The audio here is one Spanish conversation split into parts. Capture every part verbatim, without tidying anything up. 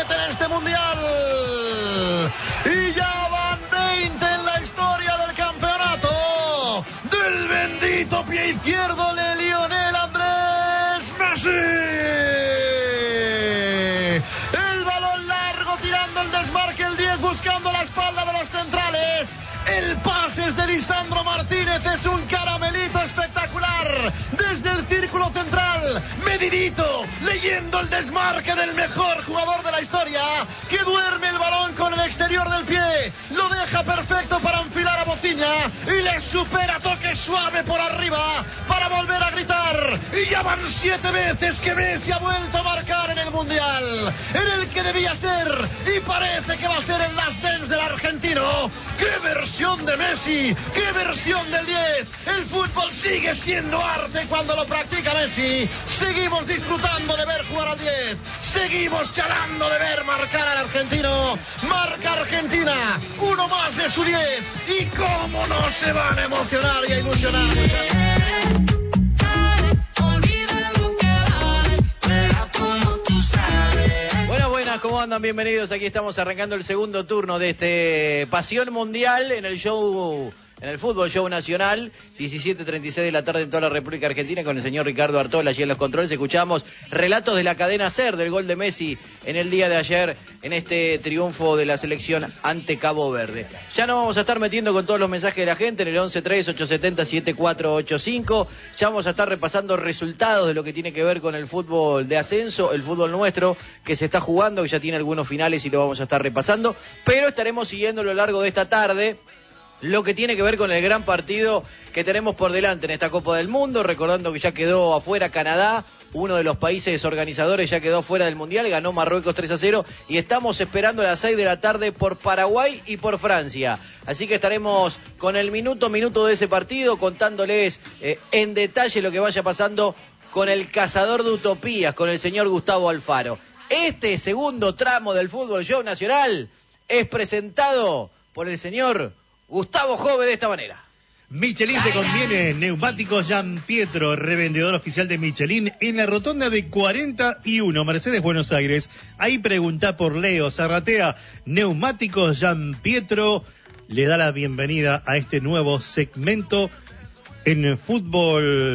siete en este mundial. Y ya van veinte en la historia del campeonato. Del bendito pie izquierdo de Lionel Andrés Messi. El balón largo tirando el desmarque, el diez buscando la espalda de los centrales. El pase es de Lisandro Martínez, es un caramelito espectacular. Desde el círculo central, medidito, leyendo el desmarque del mejor jugador de la historia, que duerme el balón con el exterior del pie, lo deja perfecto para enfilar a Bociña y le supera toque suave por arriba para volver a gritar. Y ya van siete veces que Messi ha vuelto a marcar en el Mundial, en el que debía ser y parece que va a ser el last dance del argentino. ¡Qué versión de Messi! ¡Qué versión del diez! El fútbol sigue siendo arte cuando lo practica Messi. Seguimos disfrutando de ver jugar al diez. Seguimos charlando de ver marcar al argentino. Marca Argentina, uno más de su diez. Y cómo no se van a emocionar y a ilusionar. ¿Cómo andan? Bienvenidos. Aquí estamos arrancando el segundo turno de este Pasión Mundial en el show, en el Fútbol Show Nacional, diecisiete treinta y seis de la tarde en toda la República Argentina, con el señor Ricardo Artola allí en los controles. Escuchamos relatos de la cadena SER del gol de Messi en el día de ayer, en este triunfo de la selección ante Cabo Verde. Ya nos vamos a estar metiendo con todos los mensajes de la gente en el once tres ocho siete cero siete cuatro ocho cinco. Ya vamos a estar repasando resultados de lo que tiene que ver con el fútbol de ascenso, el fútbol nuestro que se está jugando, que ya tiene algunos finales y lo vamos a estar repasando, pero estaremos siguiendo a lo largo de esta tarde lo que tiene que ver con el gran partido que tenemos por delante en esta Copa del Mundo, recordando que ya quedó afuera Canadá, uno de los países organizadores ya quedó fuera del Mundial, ganó Marruecos tres a cero y estamos esperando a las seis de la tarde por Paraguay y por Francia. Así que estaremos con el minuto a minuto de ese partido, contándoles eh, en detalle lo que vaya pasando con el cazador de utopías, con el señor Gustavo Alfaro. Este segundo tramo del Fútbol Show Nacional es presentado por el señor Gustavo Jove de esta manera. Michelin te conviene. Neumáticos Gian Pietro, revendedor oficial de Michelin en la rotonda de cuarenta y uno, Mercedes, Buenos Aires. Ahí pregunta por Leo Zarratea. Neumáticos Gian Pietro le da la bienvenida a este nuevo segmento en el Fútbol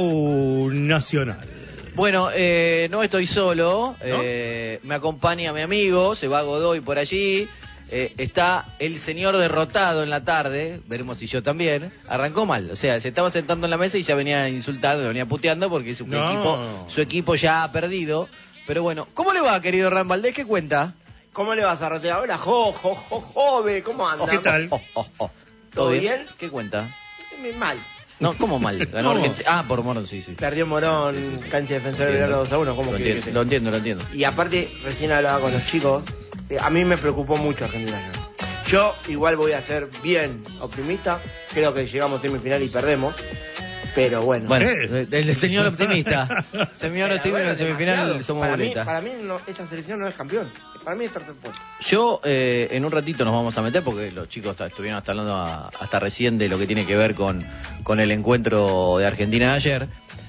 Show Nacional. Bueno, eh, no estoy solo, ¿No? eh, me acompaña mi amigo, se va Godoy por allí. Eh, está el señor derrotado en la tarde, veremos si yo también. Arrancó mal, o sea, se estaba sentando en la mesa y ya venía insultando, venía puteando porque su, no. equipo, su equipo ya ha perdido. Pero bueno, ¿cómo le va, querido Ram Valdés? ¿Qué cuenta? ¿Cómo le vas a rotear? Hola, jo, jo, jo, jove, ¿cómo andas? ¿Qué tal? Oh, oh, oh. ¿Todo bien? ¿Qué cuenta? Mal. No, ¿cómo mal? Ganó ¿Cómo? Argentina. Ah, por Morón, sí, sí. Perdió Morón, Sí, sí, sí. cancha defensor de Entiendo. dos a uno, ¿cómo Lo quiere entiendo, que te- lo entiendo, lo entiendo. Y aparte, recién hablaba con los chicos, eh, a mí me preocupó mucho Argentina ayer. Yo igual voy a ser bien optimista, creo que llegamos a semifinal y perdemos, pero bueno. Bueno, ¿Qué? el señor optimista. Señor Pero optimista, bueno, en semifinal demasiado. somos para mí, boletas. para mí no, esta selección no es campeón, para mí es tercer puesto. Yo, eh, en un ratito nos vamos a meter, porque los chicos está- estuvieron hasta hablando a- hasta recién de lo que tiene que ver con, con el encuentro de Argentina de ayer,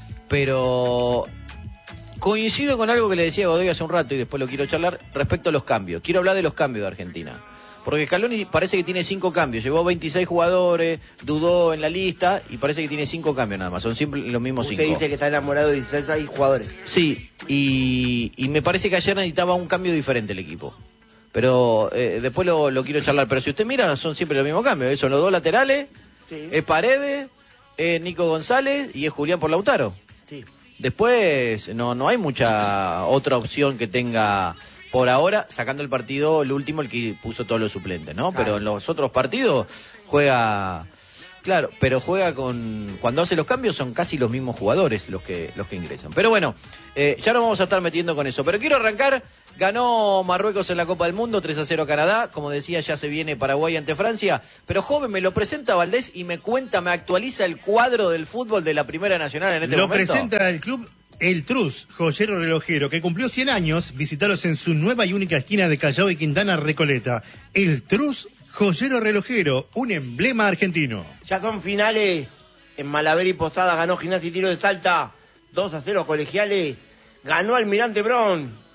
pero coincido con algo que le decía Godoy hace un rato y después lo quiero charlar respecto a los cambios. Quiero hablar de los cambios de Argentina. Porque Scaloni parece que tiene cinco cambios, llevó veintiséis jugadores, dudó en la lista y parece que tiene cinco cambios nada más, son siempre los mismos Usted cinco. dice que está enamorado de dieciséis jugadores. Sí, y, y me parece que ayer necesitaba un cambio diferente el equipo. Pero eh, después lo, lo quiero charlar. Pero si usted mira, son siempre los mismos cambios. ¿eh? Son los dos laterales, Sí. es Paredes, es Nico González y es Julián por Lautaro. Sí. Después no no hay mucha otra opción que tenga por ahora, sacando el partido, el último, el que puso todos los suplentes, ¿no? Claro. Pero en los otros partidos juega... Claro, pero juega con... Cuando hace los cambios son casi los mismos jugadores los que los que ingresan. Pero bueno, eh, ya nos vamos a estar metiendo con eso. Pero quiero arrancar, ganó Marruecos en la Copa del Mundo, tres a cero Canadá. Como decía, ya se viene Paraguay ante Francia. Pero joven, me lo presenta Valdés y me cuenta, me actualiza el cuadro del fútbol de la Primera Nacional en este Lo momento. presenta el club El Trus, joyero relojero, que cumplió cien años. Visitaros en su nueva y única esquina de Callao y Quintana, Recoleta. El Trus, joyero relojero, un emblema argentino. Ya son finales. En Malaver y Posada ganó Gimnasia y Tiro de Salta dos a cero Colegiales. Ganó Almirante Brown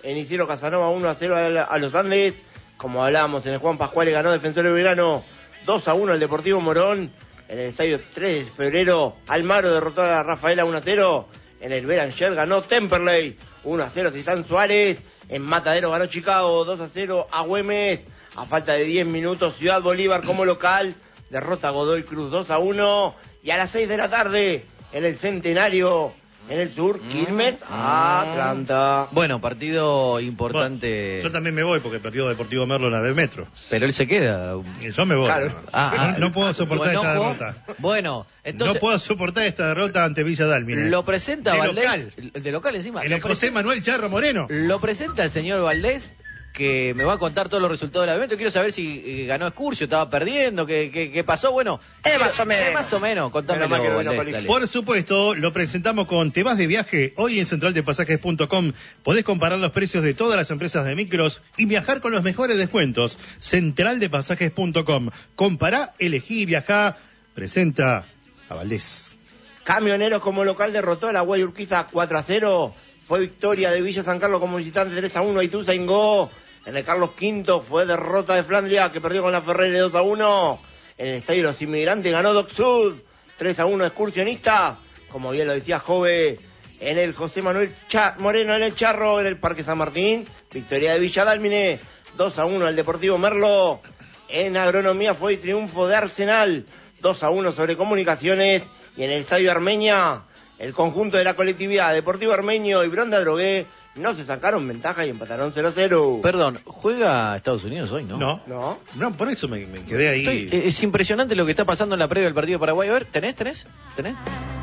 en Isidro Casanova uno a cero a, a los Andes. Como hablábamos, en el Juan Pascual ganó Defensor de Belgrano dos a uno al Deportivo Morón. En el estadio tres de febrero, Almagro derrotó a la Rafaela uno a cero. En el Belanger ganó Temperley uno a cero a Titán Suárez. En Matadero ganó Chicago dos a cero a Güemes. A falta de diez minutos, Ciudad Bolívar como local derrota a Godoy Cruz dos a uno. Y a las seis de la tarde, en el Centenario, en el sur, Quilmes, mm. Atlanta. Bueno, partido importante. Bueno, yo también me voy porque el partido Deportivo Merlo la del Metro. Pero él se queda. Yo me voy. Claro. Ah, ah, no, no puedo soportar bueno, esta derrota. Bueno, entonces. No puedo soportar esta derrota ante Villa Dálmine. Lo presenta de Valdés. Local. De local encima. En el José Manuel Charro Moreno. Lo presenta el señor Valdés, que me va a contar todos los resultados del evento. Quiero saber si eh, ganó Excursio, estaba perdiendo, qué, qué, qué pasó. Bueno, eh, más o menos. Eh, más o menos, contámelo, Valdés, dale. Por supuesto, lo presentamos con Te vas de viaje. Hoy en central de pasajes punto com podés comparar los precios de todas las empresas de micros y viajar con los mejores descuentos. central de pasajes punto com. Compará, elegí, viajá. Presenta a Valdés. Camioneros como local derrotó a la Guay Urquiza cuatro a cero. Fue victoria de Villa San Carlos como visitante tres a uno. Ituzaingó. En el Carlos Quinto fue derrota de Flandria, que perdió con la Ferrere dos a uno. En el Estadio de los Inmigrantes ganó Doc Sud tres a uno Excursionista. Como bien lo decía Jove, en el José Manuel Cha- Moreno en el Charro, en el Parque San Martín. Victoria de Villa Dálmine dos a uno al Deportivo Merlo. En Agronomía fue triunfo de Arsenal dos a uno sobre Comunicaciones. Y en el Estadio Armenia, el conjunto de la colectividad Deportivo Armenio y Bronda Drogué no se sacaron ventaja y empataron cero a cero. Perdón, ¿juega Estados Unidos hoy, no? No, no, no por eso me, me quedé ahí. Estoy, es impresionante lo que está pasando en la previa del partido de Paraguay. A ver, ¿tenés, tenés? ¿Tenés?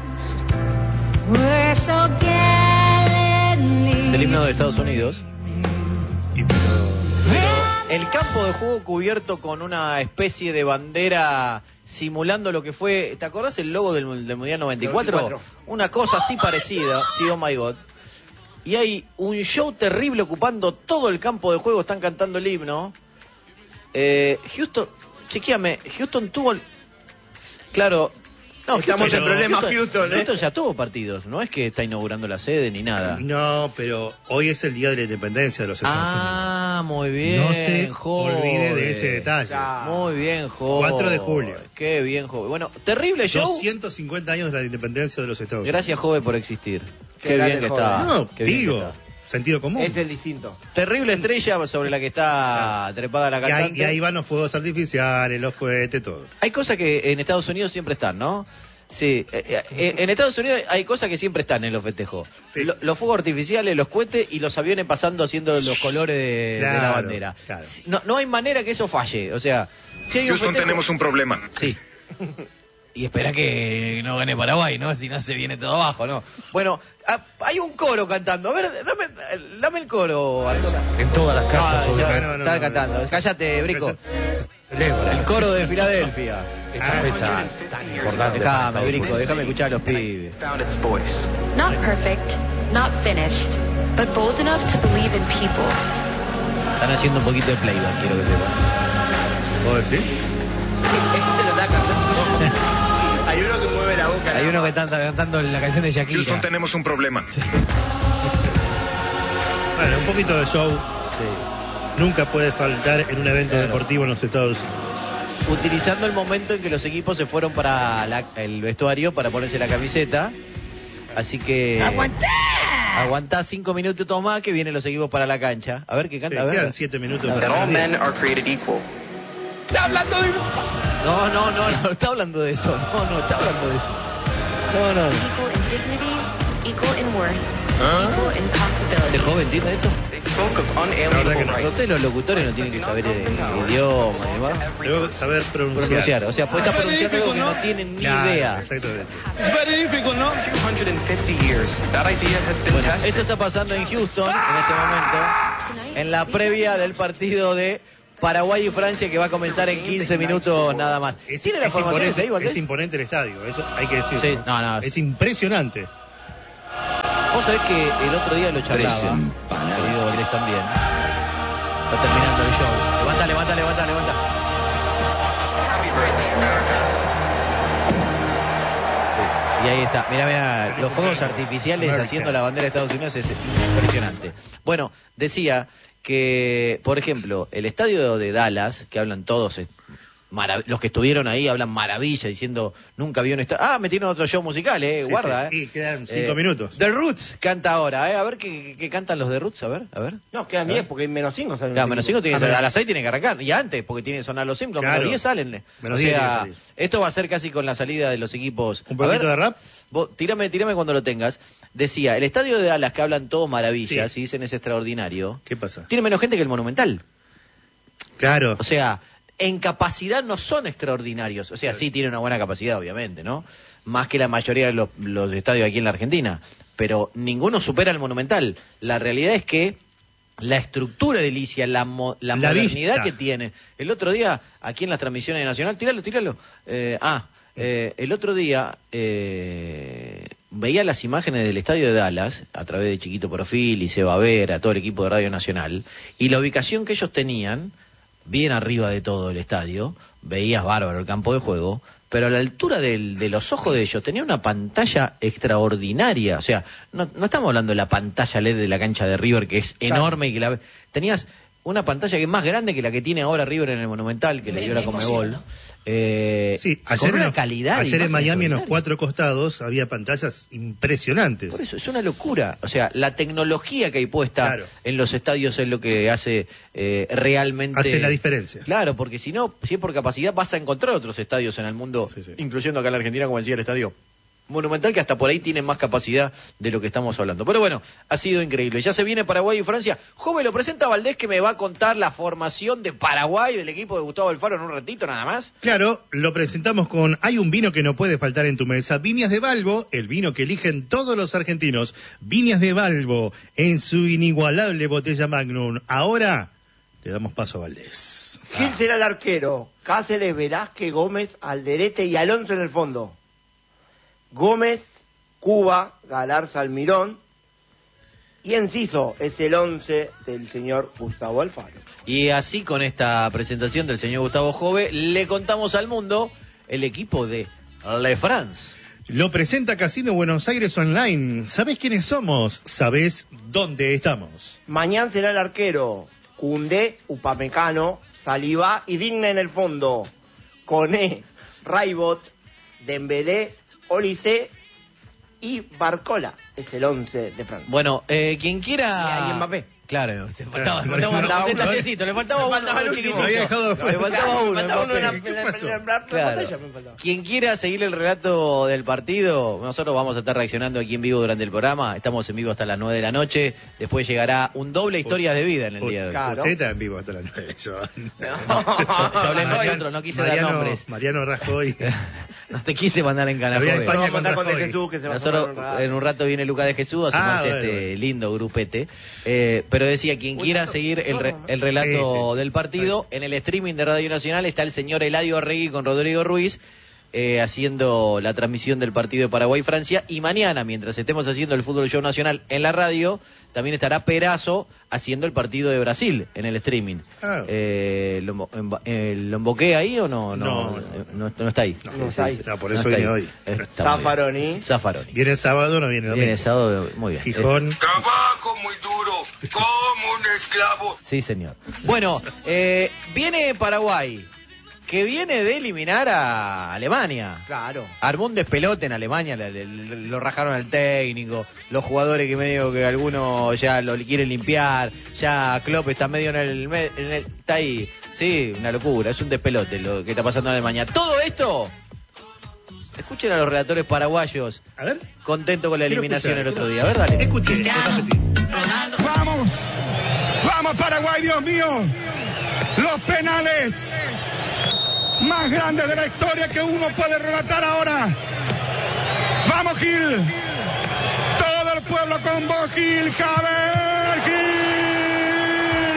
Es el himno de Estados Unidos. Pero el campo de juego cubierto con una especie de bandera simulando lo que fue, ¿te acordás el logo del, del Mundial noventa y cuatro? noventa y cuatro. Una cosa así parecida, sí, oh my god. Y hay un show terrible ocupando todo el campo de juego, están cantando el himno. Eh, Houston, chequeame, Houston tuvo... El... Claro... No, estamos Houston, en problemas Houston, Houston, ¿eh? Houston ya tuvo partidos, no es que está inaugurando la sede ni nada. No, pero hoy es el día de la independencia de los Estados Unidos. Ah, muy bien, no se joven. olvide de ese detalle. Muy bien, joven. cuatro de julio. Qué bien, joven. Bueno, terrible show. doscientos cincuenta años de la independencia de los Estados Unidos. Gracias, joven, por existir. Qué, Qué bien que joven. está. No, Qué bien digo, que está. sentido común. Es el distinto. Terrible estrella sobre la que está trepada la Y cantante. ahí, y ahí van los fuegos artificiales, los cohetes, todo. Hay cosas que en Estados Unidos siempre están, ¿no? Sí, eh, eh, en Estados Unidos hay cosas que siempre están en los festejos. Sí. Lo- los fuegos artificiales, los cohetes y los aviones pasando haciendo los colores de, Claro, de la bandera. claro. Si- No, no hay manera que eso falle. O sea, si hay un Houston, festejo- tenemos un problema. Sí. Y espera que no gane Paraguay, ¿no? Si no se viene todo abajo, ¿no? Bueno, ah, hay un coro cantando. A ver, dame, dame el coro, Arturo. En todas las casas, No, sobre ya, no, no, está no, cantando. no. Cállate, Brico. celebra El coro de Filadelfia. esta fecha tan importante. para Déjame, Estados Brico, Unidos. déjame escuchar a los pibes. Found its voice. Not perfect, not finished, but bold enough to believe in people. Están haciendo un poquito de playback, quiero que sepan. ¿Vos decís? Este lo está cantando. Hay uno que mueve la boca. Hay uno que está cantando la canción de Houston, Shakira. tenemos un problema. Bueno, un poquito de show Sí. nunca puede faltar en un evento Claro. deportivo en los Estados Unidos. Utilizando el momento en que los equipos se fueron para la- el vestuario para ponerse la camiseta. Así que... ¡Aguantá! Aguantá cinco minutos más que vienen los equipos para la cancha. A ver qué Sí, canta. A ver. quedan siete minutos A ver. para That all las men diez. are created equal. No, no, no, no está hablando de eso. No, no está hablando de eso. No, no. Equal in dignity, equal in worth, ¿Ah? equal in ¿De possibility. joven entiende esto? They spoke of La verdad que unalienable no. Pero rights. ustedes los locutores no tienen que saber el, el idioma y demás. Tengo que saber pronunciar. Pronunciar. O sea, pues está pronunciando algo que no tienen ni Claro, idea. exactamente. two hundred fifty years. That idea has been Bueno, tested. esto está pasando en Houston en este momento, en la previa del partido de Paraguay y Francia que va a comenzar en quince minutos nada más. Es, ¿Tiene la es formación imponente, ahí, Valdés? es imponente el estadio, eso hay que decirlo. Sí, no, no. Es impresionante. Vos sabés que el otro día lo charlaba, querido Valdés también. Está terminando el show. Levanta, levanta, levanta, levanta. Sí. Y ahí está. Mira, mira, los fuegos artificiales haciendo la bandera de Estados Unidos es impresionante. Bueno, decía que, por ejemplo, el estadio de Dallas, que hablan todos, marav- los que estuvieron ahí hablan maravilla, diciendo, nunca vi un estadio... Ah, metieron otro show musical, eh, Sí, guarda, sí. eh. Y quedan cinco Eh, minutos. The Roots canta ahora, eh, a ver qué, qué cantan los The Roots, a ver, a ver. No, quedan diez porque menos cinco salen. Claro, menos cinco tiene que Ah, ser, mira. a las seis tiene que arrancar, y antes, porque tiene que sonar los Simpsons, Claro. menos diez salen. Menos o diez tiene sea, que salir. esto va a ser casi con la salida de los equipos. ¿Un A ver, poquito de rap? Vos, tírame, tírame cuando lo tengas. Decía, el estadio de Dallas, que hablan todos maravillas Sí. y dicen es extraordinario, ¿Qué pasa? tiene menos gente que el Monumental. Claro. O sea, en capacidad no son extraordinarios. O sea, sí tienen una buena capacidad, obviamente, ¿no? Más que la mayoría de los, los estadios aquí en la Argentina. Pero ninguno supera el Monumental. La realidad es que la estructura edilicia, la, mo- la, La modernidad vista. que tiene. El otro día, aquí en las transmisiones de Nacional, tíralo, tíralo. Eh, ah, eh, el otro día eh, veía las imágenes del estadio de Dallas, a través de Chiquito Profil y Seba Vera, todo el equipo de Radio Nacional, y la ubicación que ellos tenían, bien arriba de todo el estadio, veías bárbaro el campo de juego, pero a la altura del- de los ojos de ellos tenía una pantalla extraordinaria. O sea, no, no estamos hablando de la pantalla L E D de la cancha de River, que es enorme y que la tenías una pantalla que es más grande que la que tiene ahora River en el Monumental, que le dio la Conmebol. Eh, Sí, con ayer, una en, calidad. de ayer en imagen Miami en los extraordinaria. cuatro costados había pantallas impresionantes. Por eso, es una locura. O sea, la tecnología que hay puesta Claro. en los estadios es lo que hace eh, realmente... Hace la diferencia. Claro, porque si no, si es por capacidad, vas a encontrar otros estadios en el mundo, Sí, sí. incluyendo acá en la Argentina, como decía el estadio Monumental, que hasta por ahí tiene más capacidad de lo que estamos hablando. Pero bueno, ha sido increíble. Ya se viene Paraguay y Francia. Joven, lo presenta Valdés, que me va a contar la formación de Paraguay, del equipo de Gustavo Alfaro, en un ratito nada más. Claro, lo presentamos con hay un vino que no puede faltar en tu mesa. Viñas de Balbo, el vino que eligen todos los argentinos. Viñas de Balbo, en su inigualable botella Magnum. Ahora le damos paso a Valdés. Gil será el arquero. Cáceres, Velázquez, Gómez, Alderete y Alonso en el fondo. Gómez, Cuba, Galarza, Almirón. Y Enciso es el once del señor Gustavo Alfaro. Y así, con esta presentación del señor Gustavo Jove, le contamos al mundo el equipo de Le France. Lo presenta Casino Buenos Aires Online. ¿Sabés quiénes somos? ¿Sabés dónde estamos? Mañana será el arquero. Cundé, Upamecano, Saliba y Digna en el fondo. Coné, Raibot, Dembélé, Olise y Barcola es el once de Francia. Bueno, eh, quien quiera... Y ahí Mbappé. Claro, se faltaba, Claro, le faltaba le un faltaba uno. detallecito, le faltaba Me uno. faltaba el un último. chiquitito. Lo había dejado afuera. Le faltaba uno. Me faltaba uno en la- Mbappé. en la- en la- pasó? en la- en la Claro. pantalla, me faltaba. Quien quiera seguir el relato del partido, nosotros vamos a estar reaccionando aquí en vivo durante el programa. Estamos en vivo hasta las nueve de la noche. Después llegará un doble historias de vida en el día de hoy. Claro. Usted está en vivo hasta las nueve. Yo, Yo hablé nosotros, no quise dar Mariano, nombres. Mariano Rajoy. No te quise mandar en Había cana. España Vamos a mandar contra con De Joy. Jesús que se va a Nosotros, formar un rato. en un rato viene Lucas de Jesús a Ah, sumarse a bueno, este bueno. lindo grupete. Eh, pero decía, quien Uy, quiera no, seguir el, re- no, el relato Sí, sí, sí. del partido, en el streaming de Radio Nacional está el señor Eladio Arregui con Rodrigo Ruiz, eh, haciendo la transmisión del partido de Paraguay-Francia. Y mañana, mientras estemos haciendo el Fútbol Show Nacional en la radio, también estará Perazo haciendo el partido de Brasil en el streaming. Ah. Eh, ¿lo, embo- emba- eh, ¿Lo emboqué ahí o no? No, No, eh, no, no está ahí. No está ahí. No, por No eso está viene ahí. hoy. Está muy bien. Zaffaroni. Zaffaroni. Viene sábado, no viene domingo. Viene sábado, muy bien. Gijón. Trabajo muy duro, como un esclavo. Sí, señor. Bueno, eh, viene Paraguay, que viene de eliminar a Alemania. Claro. Armó un despelote en Alemania, le- le- le- lo rajaron al técnico, los jugadores que medio que algunos ya lo quieren limpiar, ya Klopp está medio en el, me- en el- está ahí, sí, una locura, es un despelote lo que está pasando en Alemania. Todo esto, escuchen a los relatores paraguayos, A ver. contentos con la Quiero eliminación escuchar. el otro día, a ver, dale. Escuché. repetí. Vamos, vamos Paraguay, Dios mío. Los penales más grandes de la historia que uno puede relatar ahora. Vamos Gil. Todo el pueblo con vos Gil, Javier Gil.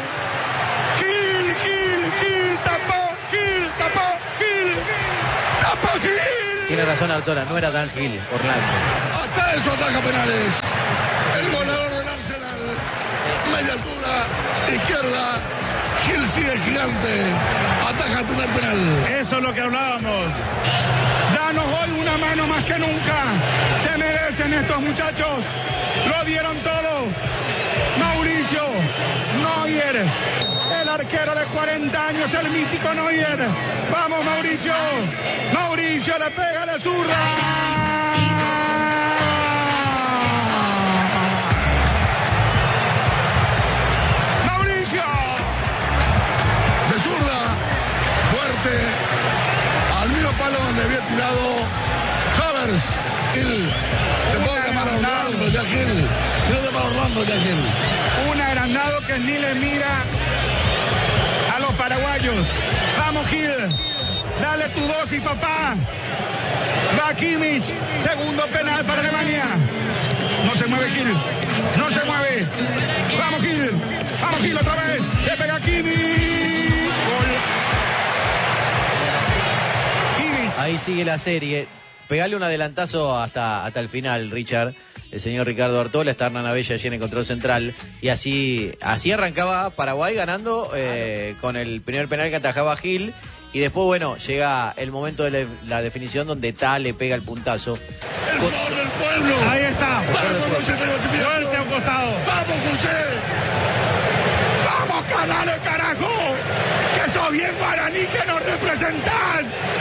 Gil, Gil, Gil, tapó, Gil, tapó, Gil, tapó Gil. Tiene razón Artola, no era Dan Gil, Orlando. Hasta eso ataja penales. El goleador del Arsenal. Media altura, izquierda. Gil sigue gigante. Ataja el primer penal. Eso es lo que hablábamos. Dan manos hoy, una mano más que nunca. Se merecen estos muchachos. Lo dieron todo. Mauricio Neuer, el arquero de cuarenta años, el mítico Neuer. Vamos, Mauricio. Mauricio le pega de zurda. Mauricio. De zurda. Fuerte. Al mismo palo donde había tirado Havertz. Gil. Se puede llamar a Orlando, ya Gil. Se llama Orlando, ya Gil. Un agrandado que ni le mira a los paraguayos. Vamos, Gil. Dale tu dosis, papá. Va Kimmich. Segundo penal para Alemania. No se mueve Gil. No se mueve. Vamos, Gil. Vamos, Gil, otra vez. Le pega Kimmich. Gol. Kimmich. Ahí sigue la serie. Pegale un adelantazo hasta, hasta el final, Richard. El señor Ricardo Artola, está Hernán Abella allí en el control central. Y así así arrancaba Paraguay ganando eh, con el primer penal que atajaba Gil. Y después, bueno, llega el momento de la, la definición donde Ta le pega el puntazo. El Con... gol del pueblo. Ahí está. Vamos, José. Fuerte a un costado. Vamos, José. Vamos, Canales, carajo. Que sos bien guaraní, que nos representás.